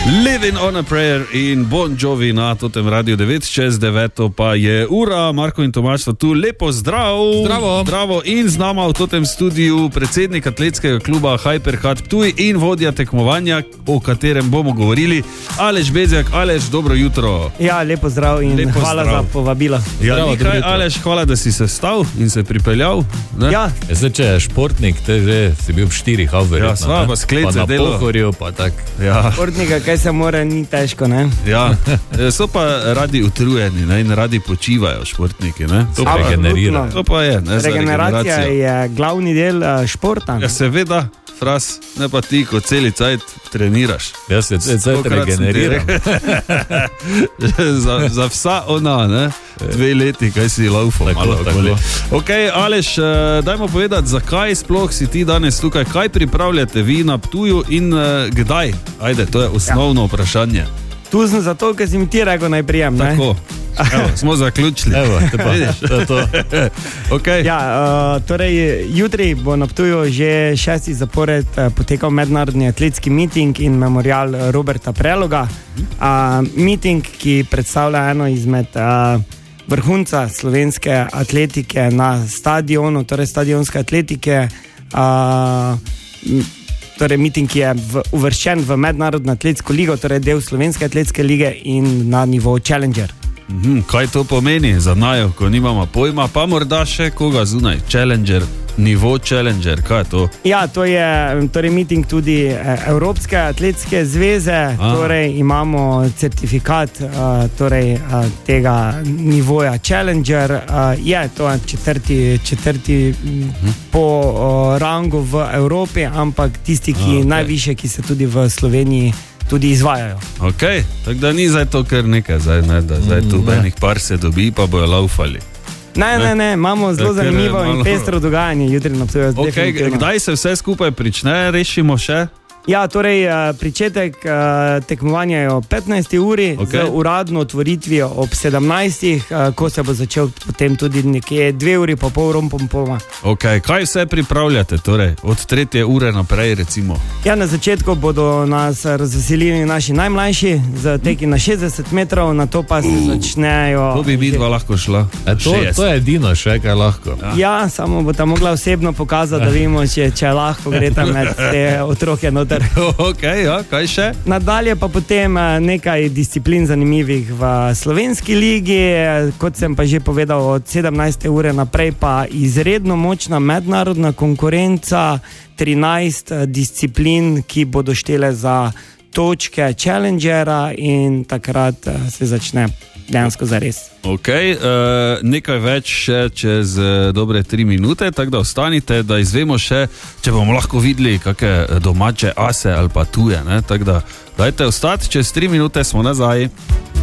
Living on a prayer in Bon Jovi na totem Radio 9, čez 9 pa je ura. Marko in Tomaž so tu, lepo zdrav. Zdravo. In z nama v totem studiu predsednik atletskega kluba Hyperhat Ptuj in vodja tekmovanja, o katerem bomo govorili, Aleš Bezjak. Aleš, dobro jutro. Ja, lepo zdrav in lepo hvala zdrav za povabilo. Ja, nikaj, Aleš, hvala, da si se stal in se pripeljal. Ne? Ja. Zdaj, če je športnik, te že si bil v 4 verjetno. Ja, sva pa sklece delo. Pa na Pohorju, pa tak. Ja. Športnika, kaj se mora, ni težko, ne? Ja, so pa radi utrujeni, ne? In radi počivajo športniki, ne? To pa regenerira. To pa je, ne? Regeneracija je glavni del športa. Ja, seveda, Fras, ne pa ti, ko celi cajt treniraš. Jaz se celi cajt regeneriram. za vsa ona, ne? 2 leti, kaj si laufal. Tako. Ok, Aleš, dajmo povedati, zakaj sploh si ti danes tukaj, kaj pripravljate vi na Ptuju in kdaj? Ajde, to je osnovno vprašanje. Tu sem zato, ker si mi ti rekel najprijem, ne? Tako. Evo, smo zaključili. Evo, te pa. Vidiš, to. Okay. Ja, torej, jutri bo na Ptuju že 6. zapored potekal mednarodni atletski miting in memorial Roberta Preloga. Miting, ki predstavlja eno izmed vrhunca slovenske atletike na stadionu, torej stadionske atletike. Torej, miting je uvrščen v mednarodno atletsko ligo, torej del slovenske atletske lige in na nivo Challenger. Kaj to pomeni za najo, ko nimamo pojma, pa morda še koga zunaj? Challenger, nivo Challenger, kaj je to? Ja, to je torej miting tudi Evropske atletske zveze, torej imamo certifikat tega nivoja Challenger, je to četrti po rangu v Evropi, ampak tisti, ki najviše, ki se tudi v Sloveniji tudi izvajajo. Ok, tako da ni zdaj to kar nekaj, zdaj tu enih par se dobi, pa bojo laufali. Ne, imamo zelo zanimivo in pestro dogajanje jutri na Ptuju. Ok, kdaj se vse skupaj prične, rešimo še? Ja, torej pričetek tekmovanja je o 15. uri, z uradno otvoritvijo ob 17. Ko se bo začel potem tudi nekje 2 uri pa pol rompom. Ok, kaj vse pripravljate, torej, od 3. ure naprej recimo? Ja, na začetku bodo nas razveselili naši najmlajši z teki na 60 metrov, na to pa se začnejo... To bi vidva lahko šla. To je edino še, kaj lahko. Ja, samo bo ta mogla osebno pokazati, da vidimo, če lahko gre tam med te otroke noter. Ok, ja, kaj še? Nadalje pa potem nekaj disciplin zanimivih v slovenski ligi, kot sem pa že povedal, od 17. ure naprej pa izredno močna mednarodna konkurenca, 13 disciplin, ki bodo štele za točke Challengera in takrat se začne dejansko zares. Ok, nekaj več še čez dobre 3 minute, tako da ostanite, da izvemo še, če bomo lahko videli kakšne domače ase ali pa tuje, ne? Tako da dajte ostati, čez 3 minute smo nazaj.